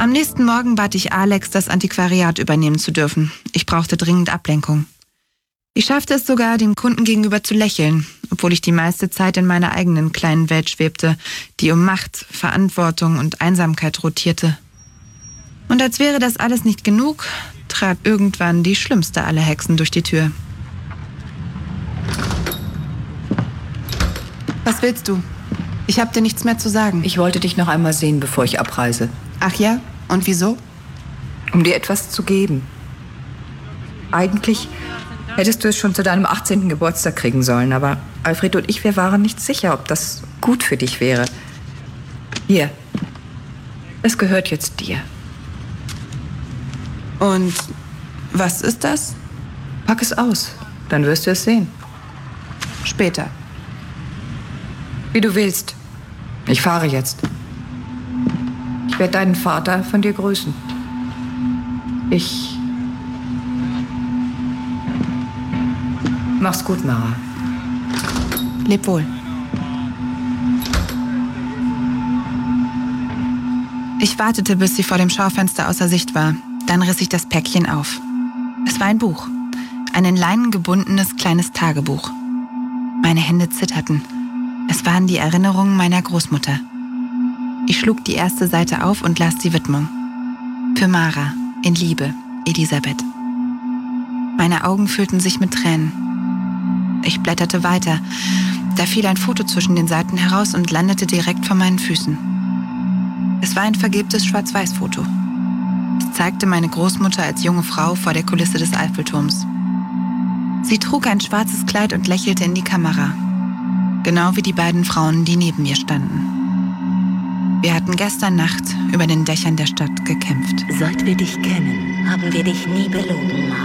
Am nächsten Morgen bat ich Alex, das Antiquariat übernehmen zu dürfen. Ich brauchte dringend Ablenkung. Ich schaffte es sogar, dem Kunden gegenüber zu lächeln, obwohl ich die meiste Zeit in meiner eigenen kleinen Welt schwebte, die um Macht, Verantwortung und Einsamkeit rotierte. Und als wäre das alles nicht genug, trat irgendwann die schlimmste aller Hexen durch die Tür. Was willst du? Ich hab dir nichts mehr zu sagen. Ich wollte dich noch einmal sehen, bevor ich abreise. Ach ja? Und wieso? Um dir etwas zu geben. Eigentlich hättest du es schon zu deinem 18. Geburtstag kriegen sollen, aber Alfred und ich, wir waren nicht sicher, ob das gut für dich wäre. Hier, es gehört jetzt dir. Und was ist das? Pack es aus, dann wirst du es sehen. Später. Wie du willst. Ich fahre jetzt. Ich werde deinen Vater von dir grüßen. Mach's gut, Mara. Leb wohl. Ich wartete, bis sie vor dem Schaufenster außer Sicht war. Dann riss ich das Päckchen auf. Es war ein Buch. Ein in Leinen gebundenes kleines Tagebuch. Meine Hände zitterten. Es waren die Erinnerungen meiner Großmutter. Ich schlug die erste Seite auf und las die Widmung. Für Mara, in Liebe, Elisabeth. Meine Augen füllten sich mit Tränen. Ich blätterte weiter. Da fiel ein Foto zwischen den Seiten heraus und landete direkt vor meinen Füßen. Es war ein vergilbtes Schwarz-Weiß-Foto. Es zeigte meine Großmutter als junge Frau vor der Kulisse des Eiffelturms. Sie trug ein schwarzes Kleid und lächelte in die Kamera. Genau wie die beiden Frauen, die neben mir standen. Wir hatten gestern Nacht über den Dächern der Stadt gekämpft. Seit wir dich kennen, haben wir dich nie belogen, Mara.